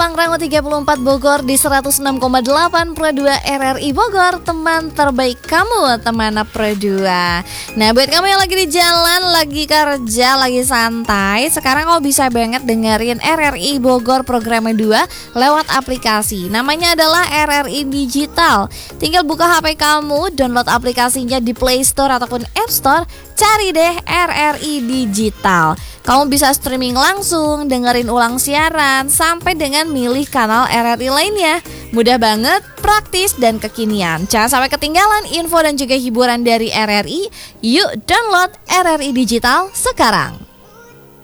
Pangrango 34 Bogor di 106,8 Pro 2 RRI Bogor. Teman terbaik kamu, teman Pro 2. Nah, buat kamu yang lagi di jalan, lagi kerja, lagi santai, sekarang kamu bisa banget dengerin RRI Bogor program 2 lewat aplikasi. Namanya adalah RRI Digital. Tinggal buka HP kamu, download aplikasinya di Play Store ataupun App Store. Cari deh RRI Digital. Kamu bisa streaming langsung, dengerin ulang siaran, sampai dengan milih kanal RRI lainnya. Mudah banget, praktis, dan kekinian. Jangan sampai ketinggalan info dan juga hiburan dari RRI. Yuk download RRI Digital sekarang.